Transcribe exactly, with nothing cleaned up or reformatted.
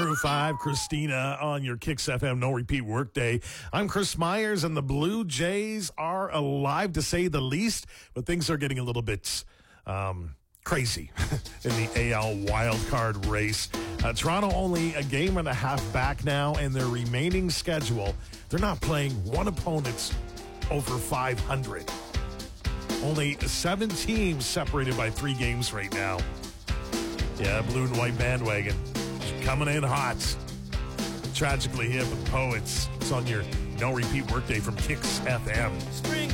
through five, Christina on your Kicks F M No Repeat Workday. I'm Chris Myers, and the Blue Jays are alive to say the least, but things are getting a little bit um, crazy in the A L wildcard race. Uh, Toronto only a game and a half back now, and their remaining schedule, they're not playing one opponent over five hundred. Only seven teams separated by three games right now. Yeah, blue and white bandwagon coming in hot. Tragically hip with Poets. It's on your No Repeat Workday from Kicks F M.